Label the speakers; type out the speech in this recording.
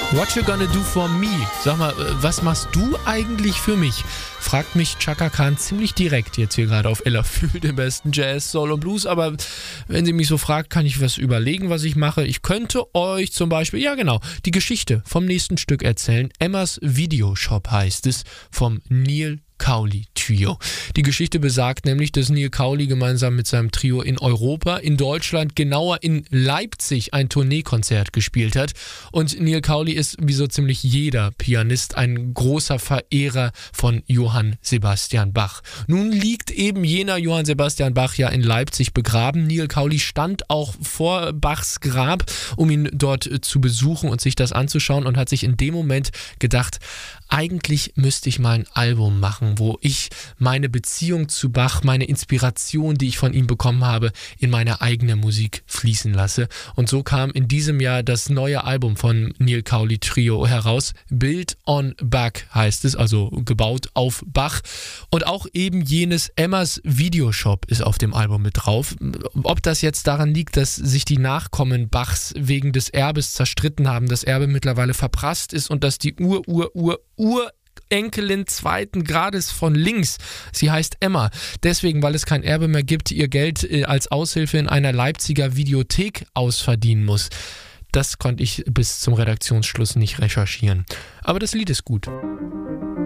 Speaker 1: What you gonna do for me? Sag mal, was machst du eigentlich für mich? Fragt mich Chaka Khan ziemlich direkt jetzt hier gerade auf Ella Fühl, dem besten Jazz, Soul und Blues. Aber wenn sie mich so fragt, kann ich was überlegen, was ich mache. Ich könnte euch zum Beispiel, ja genau, die Geschichte vom nächsten Stück erzählen. Emmas Videoshop heißt es, vom Neil Cowley Trio. Die Geschichte besagt nämlich, dass Neil Cowley gemeinsam mit seinem Trio in Europa, in Deutschland, genauer in Leipzig ein Tourneekonzert gespielt hat. Und Neil Cowley ist, wie so ziemlich jeder Pianist, ein großer Verehrer von Johann Sebastian Bach. Nun liegt eben jener Johann Sebastian Bach ja in Leipzig begraben. Neil Cowley stand auch vor Bachs Grab, um ihn dort zu besuchen und sich das anzuschauen, und hat sich in dem Moment gedacht, eigentlich müsste ich mal ein Album machen, wo ich meine Beziehung zu Bach, meine Inspiration, die ich von ihm bekommen habe, in meine eigene Musik fließen lasse. Und so kam in diesem Jahr das neue Album von Neil Cowley Trio heraus. Built on Bach heißt es, also gebaut auf Bach. Und auch eben jenes Emmas Videoshop ist auf dem Album mit drauf. Ob das jetzt daran liegt, dass sich die Nachkommen Bachs wegen des Erbes zerstritten haben, das Erbe mittlerweile verprasst ist und dass die Urenkelin zweiten Grades von links, sie heißt Emma, deswegen, weil es kein Erbe mehr gibt, ihr Geld als Aushilfe in einer Leipziger Videothek ausverdienen muss. Das konnte ich bis zum Redaktionsschluss nicht recherchieren. Aber das Lied ist gut.